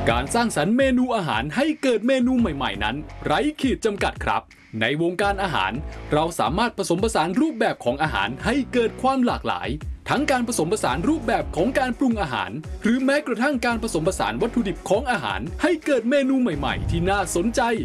การสร้างสรรค์เมนูอาหารให้เกิดเมนูใหม่ๆนั้นไร้ขีดจำกัดครับในวงการอาหารเราสามารถผสมผสานรูปแบบของอาหารให้เกิดความหลากหลายทั้งการผสมผสานรูปแบบของการปรุงอาหารหรือแม้กระทั่งการผสมผสานวัตถุดิบของอาหารให้เกิดเมนูใหม่ๆที่น่าสนใจ